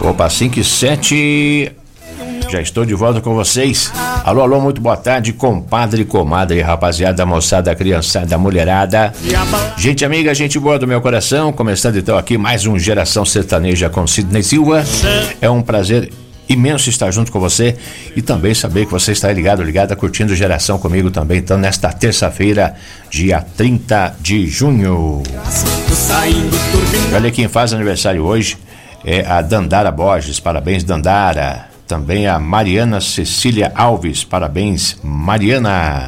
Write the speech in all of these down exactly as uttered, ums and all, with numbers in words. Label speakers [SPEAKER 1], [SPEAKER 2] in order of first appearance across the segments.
[SPEAKER 1] Opa, cinco e sete. Já estou de volta com vocês. Alô, alô, muito boa tarde, compadre, comadre, rapaziada, moçada, criançada, mulherada. Gente amiga, gente boa do meu coração. Começando então aqui mais um Geração Sertaneja com Sidney Silva. É um prazer imenso estar junto com você e também saber que você está ligado, ligada, curtindo Geração comigo também. Então, nesta terça-feira, dia trinta de junho. Olha quem faz aniversário hoje é a Dandara Borges. Parabéns, Dandara. Também a Mariana Cecília Alves. Parabéns, Mariana.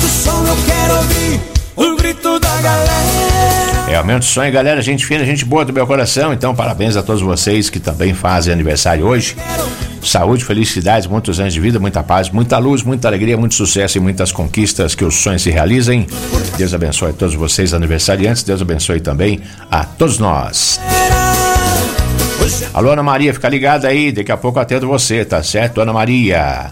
[SPEAKER 1] É, aumenta o sonho, galera, gente fina, gente boa do meu coração. Então, parabéns a todos vocês que também fazem aniversário hoje. Saúde, felicidades, muitos anos de vida, muita paz, muita luz, muita alegria, muito sucesso e muitas conquistas, que os sonhos se realizem. Deus abençoe a todos vocês aniversariantes. Deus abençoe também a todos nós. Alô, Ana Maria, fica ligada aí, daqui a pouco eu atendo você, tá certo, Ana Maria?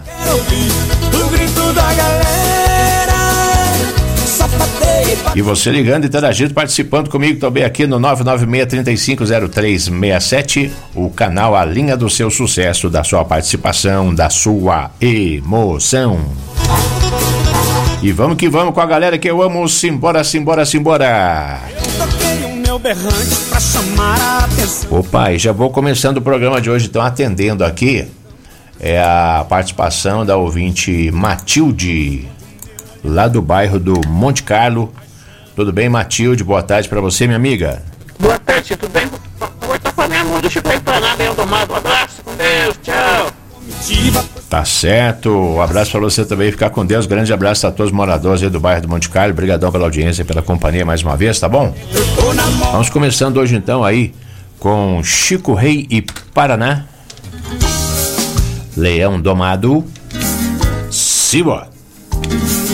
[SPEAKER 1] E você ligando, interagindo, participando comigo também aqui no nove nove seis, três cinco zero três seis sete, o canal A Linha do Seu Sucesso, da sua participação, da sua emoção. E vamos que vamos com a galera que eu amo, simbora, simbora, simbora. Opa, e já vou começando o programa de hoje, então, atendendo aqui é a participação da ouvinte Matilde, lá do bairro do Monte Carlo. Tudo bem, Matilde? Boa tarde pra você, minha amiga.
[SPEAKER 2] Boa tarde, tudo bem? Oi, tá falando do Chico Empanado, eu domado. Um abraço, com Deus, tchau.
[SPEAKER 1] Tá certo, um abraço pra você também, ficar com Deus. Grande abraço a todos os moradores aí do bairro do Monte Carlo. Obrigadão pela audiência e pela companhia mais uma vez, tá bom? Vamos começando hoje então aí com Chico Rei e Paraná, Leão Domado, Simbora.